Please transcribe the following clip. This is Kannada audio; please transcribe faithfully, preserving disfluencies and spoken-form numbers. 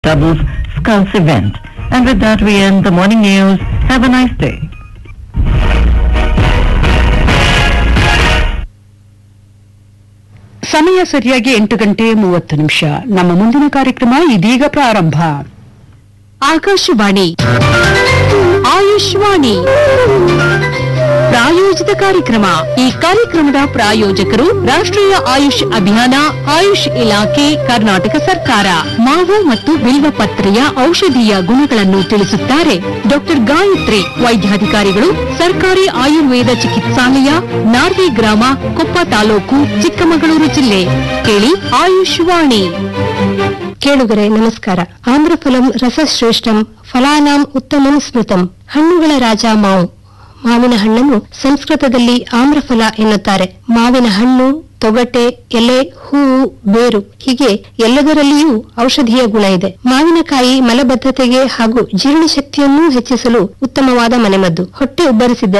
Doubles Skulls event. And with that we end the morning news. Have a nice day. ಸಮಯ ಸರಿಯಾಗಿ ಎಂಟು ಗಂಟೆ ಮೂವತ್ತು ನಿಮಿಷ. ನಮ್ಮ ಮುಂದಿನ ಕಾರ್ಯಕ್ರಮ ಇದೀಗ ಪ್ರಾರಂಭ. ಆಕಾಶವಾಣಿ ಆಯುಷ್ವಾಣಿ ಪ್ರಾಯೋಜಿತ ಕಾರ್ಯಕ್ರಮ. ಈ ಕಾರ್ಯಕ್ರಮದ ಪ್ರಾಯೋಜಕರು ರಾಷ್ಟ್ರೀಯ ಆಯುಷ್ ಅಭಿಯಾನ, ಆಯುಷ್ ಇಲಾಖೆ, ಕರ್ನಾಟಕ ಸರ್ಕಾರ. ಮಾವು ಮತ್ತು ಬಿಲ್ವ ಪತ್ರೆಯ ಔಷಧೀಯ ಗುಣಗಳನ್ನು ತಿಳಿಸುತ್ತಾರೆ ಡಾಕ್ಟರ್ ಗಾಯತ್ರಿ, ವೈದ್ಯಾಧಿಕಾರಿಗಳು, ಸರ್ಕಾರಿ ಆಯುರ್ವೇದ ಚಿಕಿತ್ಸಾಲಯ, ನಾರ್ವೆ ಗ್ರಾಮ, ಕೊಪ್ಪ ತಾಲೂಕು, ಚಿಕ್ಕಮಗಳೂರು ಜಿಲ್ಲೆ. ಕೇಳಿ ಆಯುಷ್ವಾಣಿ. ಕೇಳುಗರೆ ನಮಸ್ಕಾರ. ಆಮ್ರಫಲಂ ರಸಶ್ರೇಷ್ಠಂ ಫಲಾನಾಂ ಉತ್ತಮಂ ಸ್ಮೃತಂ. ಹಣ್ಣುಗಳ ರಾಜ ಮಾವು. ಮಾವಿನ ಹಣ್ಣನ್ನು ಸಂಸ್ಕೃತದಲ್ಲಿ ಆಮ್ರಫಲ ಎನ್ನುತ್ತಾರೆ. ಮಾವಿನ ಹಣ್ಣು, ತೊಗಟೆ, ಎಲೆ, ಹೂವು, ಬೇರು ಹೀಗೆ ಎಲ್ಲದರಲ್ಲಿಯೂ ಔಷಧೀಯ ಗುಣ ಇದೆ. ಮಾವಿನಕಾಯಿ ಮಲಬದ್ಧತೆಗೆ ಹಾಗೂ ಜೀರ್ಣಶಕ್ತಿಯನ್ನೂ ಹೆಚ್ಚಿಸಲು ಉತ್ತಮವಾದ ಮನೆಮದ್ದು. ಹೊಟ್ಟೆ ಉಬ್ಬರಿಸಿದ್ದ